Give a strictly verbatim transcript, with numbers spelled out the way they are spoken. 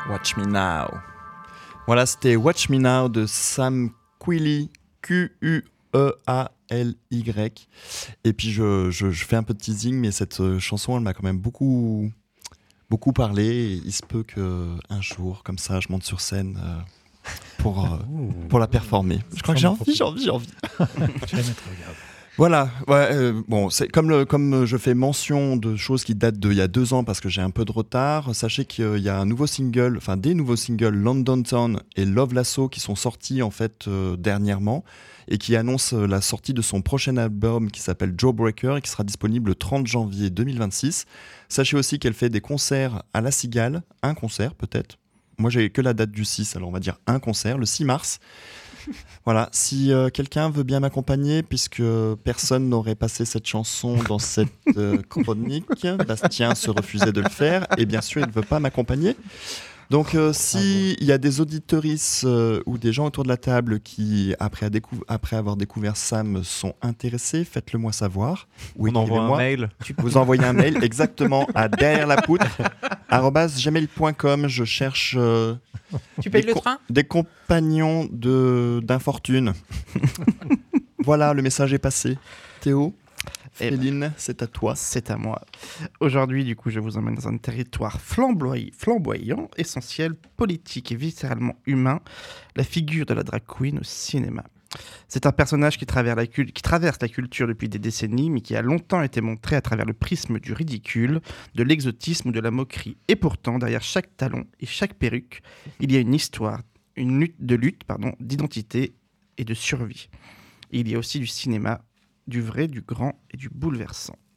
Watch Me Now. Voilà, c'était Watch Me Now de Sam Quilly, Q U E A L Y. Et puis je, je, je fais un peu de teasing, mais cette chanson, elle m'a quand même beaucoup, beaucoup parlé. Et il se peut qu'un jour, comme ça, je monte sur scène euh, pour, euh, pour la performer. Je crois que j'ai envie, j'ai envie, j'ai envie. Je vais mettre, regarde. Voilà, ouais, euh, bon, c'est comme, le, comme je fais mention de choses qui datent d'il y a deux ans parce que j'ai un peu de retard, sachez qu'il y a un nouveau single, enfin des nouveaux singles, London Town et Love Lasso, qui sont sortis en fait euh, dernièrement et qui annoncent la sortie de son prochain album qui s'appelle Jawbreaker et qui sera disponible le trente janvier deux mille vingt-six. Sachez aussi qu'elle fait des concerts à La Cigale, un concert peut-être. Moi j'ai que la date du six, alors on va dire un concert, le six mars. Voilà, si euh, quelqu'un veut bien m'accompagner, puisque personne n'aurait passé cette chanson dans cette euh, chronique, Bastien se refusait de le faire, et bien sûr, il ne veut pas m'accompagner. Donc, euh, s'il y a des auditorices euh, ou des gens autour de la table qui, après, a décou- après avoir découvert Sam, sont intéressés, faites-le moi savoir. Ou On envoie un écrivez-moi. mail. Tu peux vous envoyer un mail exactement à derrière la poutre arobase gmail point com. Je cherche euh, Tu payes des le co- train des compagnons de d'infortune. Voilà, le message est passé. Théo, Eh ben, Féline, c'est à toi. c'est à moi. Aujourd'hui, du coup, je vous emmène dans un territoire flamboy- flamboyant, essentiel, politique et viscéralement humain, la figure de la drag queen au cinéma. C'est un personnage qui traverse, la cul- qui traverse la culture depuis des décennies, mais qui a longtemps été montré à travers le prisme du ridicule, de l'exotisme ou de la moquerie. Et pourtant, derrière chaque talon et chaque perruque, il y a une histoire, une lutte de lutte, pardon, d'identité et de survie. Et il y a aussi du cinéma, du vrai, du grand et du bouleversant.